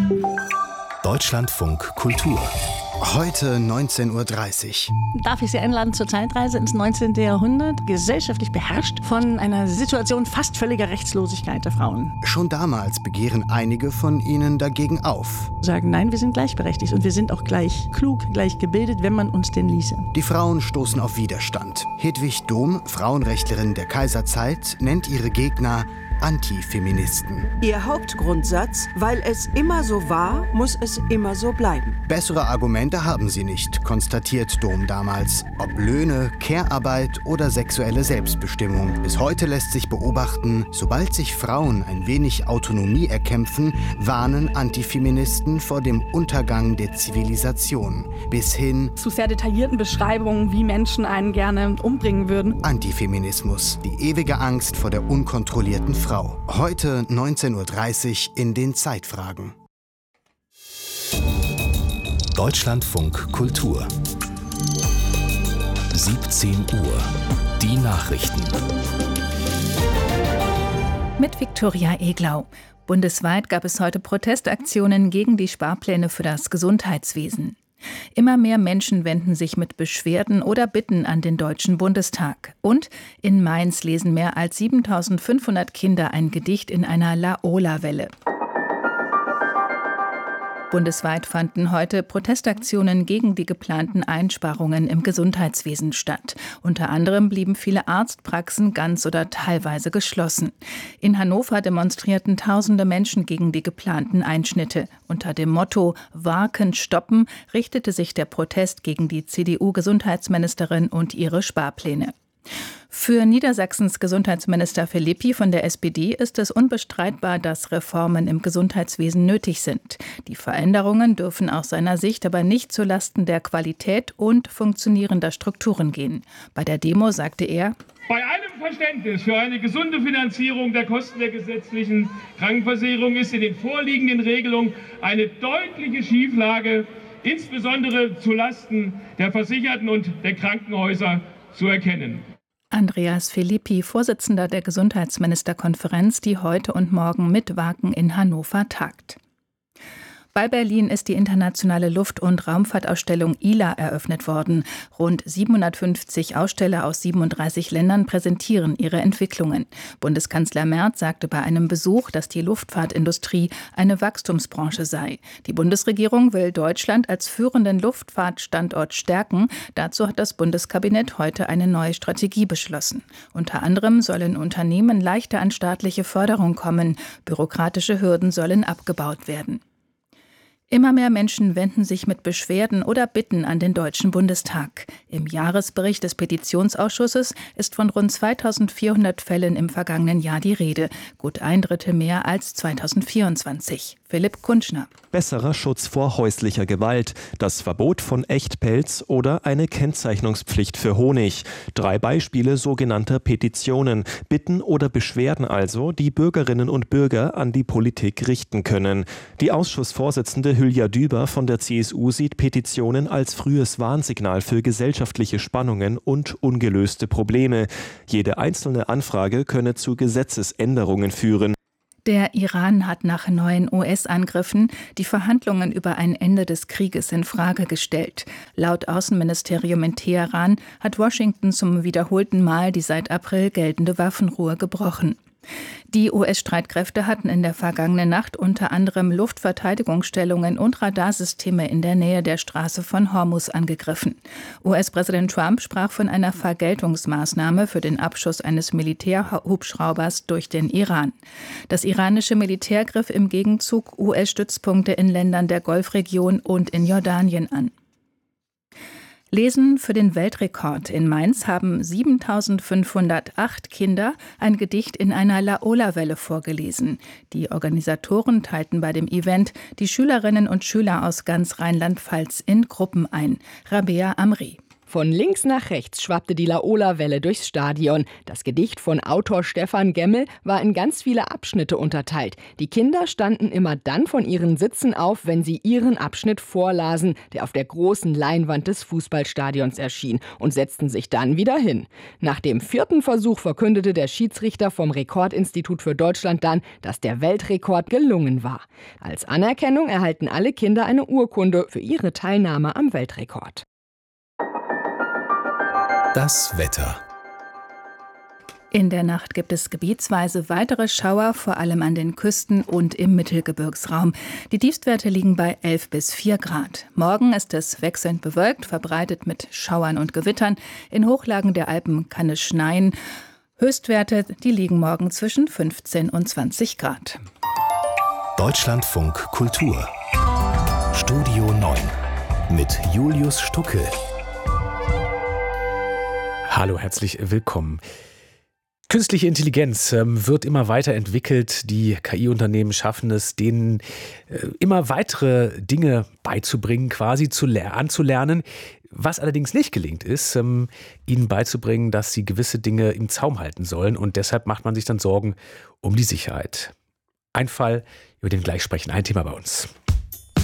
Deutschlandfunk Kultur. Heute 19:30 Uhr. Darf ich Sie einladen zur Zeitreise ins 19. Jahrhundert, gesellschaftlich beherrscht von einer Situation fast völliger Rechtslosigkeit der Frauen. Schon damals begehren einige von ihnen dagegen auf. Sagen, nein, wir sind gleichberechtigt und wir sind auch gleich klug, gleich gebildet, wenn man uns denn ließe. Die Frauen stoßen auf Widerstand. Hedwig Dohm, Frauenrechtlerin der Kaiserzeit, nennt ihre Gegner Antifeministen. Ihr Hauptgrundsatz: weil es immer so war, muss es immer so bleiben. Bessere Argumente haben sie nicht, konstatiert Dohm damals. Ob Löhne, Care-Arbeit oder sexuelle Selbstbestimmung. Bis heute lässt sich beobachten, sobald sich Frauen ein wenig Autonomie erkämpfen, warnen Antifeministen vor dem Untergang der Zivilisation. Bis hin zu sehr detaillierten Beschreibungen, wie Menschen einen gerne umbringen würden. Antifeminismus, die ewige Angst vor der unkontrollierten Frau. Heute 19:30 Uhr in den Zeitfragen. Deutschlandfunk Kultur. 17 Uhr. Die Nachrichten. Mit Viktoria Eglau. Bundesweit gab es heute Protestaktionen gegen die Sparpläne für das Gesundheitswesen. Immer mehr Menschen wenden sich mit Beschwerden oder Bitten an den Deutschen Bundestag. Und in Mainz lesen mehr als 7.500 Kinder ein Gedicht in einer Laola-Welle. Bundesweit fanden heute Protestaktionen gegen die geplanten Einsparungen im Gesundheitswesen statt. Unter anderem blieben viele Arztpraxen ganz oder teilweise geschlossen. In Hannover demonstrierten tausende Menschen gegen die geplanten Einschnitte. Unter dem Motto »Waken stoppen« richtete sich der Protest gegen die CDU-Gesundheitsministerin und ihre Sparpläne. Für Niedersachsens Gesundheitsminister Philippi von der SPD ist es unbestreitbar, dass Reformen im Gesundheitswesen nötig sind. Die Veränderungen dürfen aus seiner Sicht aber nicht zulasten der Qualität und funktionierender Strukturen gehen. Bei der Demo sagte er: Bei allem Verständnis für eine gesunde Finanzierung der Kosten der gesetzlichen Krankenversicherung ist in den vorliegenden Regelungen eine deutliche Schieflage, insbesondere zulasten der Versicherten und der Krankenhäuser, zu erkennen. Andreas Philippi, Vorsitzender der Gesundheitsministerkonferenz, die heute und morgen mit Waken in Hannover tagt. Bei Berlin ist die internationale Luft- und Raumfahrtausstellung ILA eröffnet worden. Rund 750 Aussteller aus 37 Ländern präsentieren ihre Entwicklungen. Bundeskanzler Merz sagte bei einem Besuch, dass die Luftfahrtindustrie eine Wachstumsbranche sei. Die Bundesregierung will Deutschland als führenden Luftfahrtstandort stärken. Dazu hat das Bundeskabinett heute eine neue Strategie beschlossen. Unter anderem sollen Unternehmen leichter an staatliche Förderung kommen. Bürokratische Hürden sollen abgebaut werden. Immer mehr Menschen wenden sich mit Beschwerden oder Bitten an den Deutschen Bundestag. Im Jahresbericht des Petitionsausschusses ist von rund 2.400 Fällen im vergangenen Jahr die Rede. Gut ein Drittel mehr als 2024. Philipp Kunschner. Besserer Schutz vor häuslicher Gewalt, das Verbot von Echtpelz oder eine Kennzeichnungspflicht für Honig. 3 Beispiele sogenannter Petitionen, Bitten oder Beschwerden also, die Bürgerinnen und Bürger an die Politik richten können. Die Ausschussvorsitzende Hülya Düber von der CSU sieht Petitionen als frühes Warnsignal für gesellschaftliche Spannungen und ungelöste Probleme. Jede einzelne Anfrage könne zu Gesetzesänderungen führen. Der Iran hat nach neuen US-Angriffen die Verhandlungen über ein Ende des Krieges in Frage gestellt. Laut Außenministerium in Teheran hat Washington zum wiederholten Mal die seit April geltende Waffenruhe gebrochen. Die US-Streitkräfte hatten in der vergangenen Nacht unter anderem Luftverteidigungsstellungen und Radarsysteme in der Nähe der Straße von Hormuz angegriffen. US-Präsident Trump sprach von einer Vergeltungsmaßnahme für den Abschuss eines Militärhubschraubers durch den Iran. Das iranische Militär griff im Gegenzug US-Stützpunkte in Ländern der Golfregion und in Jordanien an. Lesen für den Weltrekord. In Mainz haben 7.508 Kinder ein Gedicht in einer Laola-Welle vorgelesen. Die Organisatoren teilten bei dem Event die Schülerinnen und Schüler aus ganz Rheinland-Pfalz in Gruppen ein. Rabea Amri. Von links nach rechts schwappte die Laola-Welle durchs Stadion. Das Gedicht von Autor Stefan Gemmel war in ganz viele Abschnitte unterteilt. Die Kinder standen immer dann von ihren Sitzen auf, wenn sie ihren Abschnitt vorlasen, der auf der großen Leinwand des Fußballstadions erschien, und setzten sich dann wieder hin. Nach dem 4. Versuch verkündete der Schiedsrichter vom Rekordinstitut für Deutschland dann, dass der Weltrekord gelungen war. Als Anerkennung erhalten alle Kinder eine Urkunde für ihre Teilnahme am Weltrekord. Das Wetter. In der Nacht gibt es gebietsweise weitere Schauer, vor allem an den Küsten und im Mittelgebirgsraum. Die Tiefstwerte liegen bei 11 bis 4 Grad. Morgen ist es wechselnd bewölkt, verbreitet mit Schauern und Gewittern. In Hochlagen der Alpen kann es schneien. Höchstwerte, die liegen morgen zwischen 15 und 20 Grad. Deutschlandfunk Kultur. Studio 9 mit Julius Stucke. Hallo, herzlich willkommen. Künstliche Intelligenz wird immer weiterentwickelt. Die KI-Unternehmen schaffen es, denen immer weitere Dinge beizubringen, quasi anzulernen. Was allerdings nicht gelingt, ist, ihnen beizubringen, dass sie gewisse Dinge im Zaum halten sollen. Und deshalb macht man sich dann Sorgen um die Sicherheit. Ein Fall, über den wir gleich sprechen, ein Thema bei uns.